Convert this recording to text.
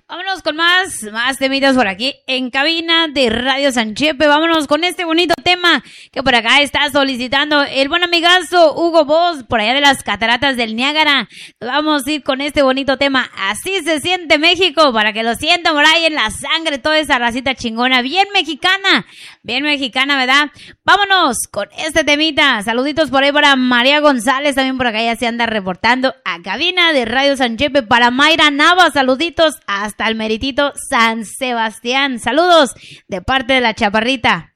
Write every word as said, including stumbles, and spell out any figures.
Vámonos con más, más temitas por aquí en cabina de Radio San Chepe. Vámonos con este bonito tema que por acá está solicitando el buen amigazo Hugo Boss, por allá de las cataratas del Niágara. Vamos a ir con este bonito tema. Así se siente México, para que lo sientan por ahí en la sangre, toda esa racita chingona, bien mexicana, bien mexicana, ¿verdad? Vámonos con este temita. Saluditos por ahí para María González, también por acá ya se anda reportando a cabina de Radio San Chepe. Para Mayra Nava, saluditos hasta el meritito San Sebastián. Saludos de parte de la Chaparrita.